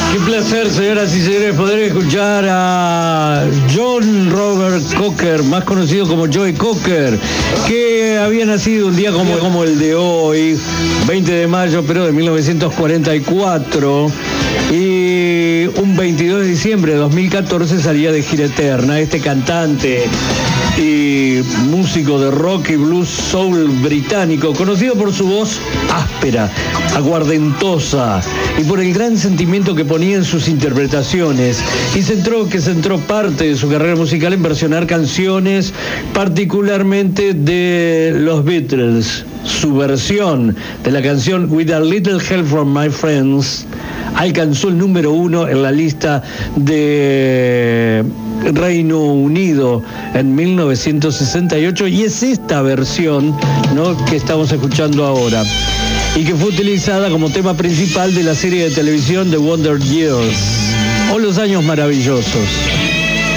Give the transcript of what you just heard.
Qué placer, señoras y señores, poder escuchar a John Robert Cocker, más conocido como Joe Cocker, que había nacido un día como el de hoy, 20 de mayo, pero de 1944, y un 22 de diciembre de 2014 salía de gira eterna. Este cantante y músico de rock y blues soul británico, conocido por su voz áspera, aguardentosa y por el gran sentimiento que ponía en sus interpretaciones, y centró parte de su carrera musical en versionar canciones, particularmente de los Beatles. Su versión de la canción With a Little Help from My Friends alcanzó el número 1 en la lista de Reino Unido en 1968, y es esta versión, ¿no?, que estamos escuchando ahora, y que fue utilizada como tema principal de la serie de televisión The Wonder Years, o Los Años Maravillosos.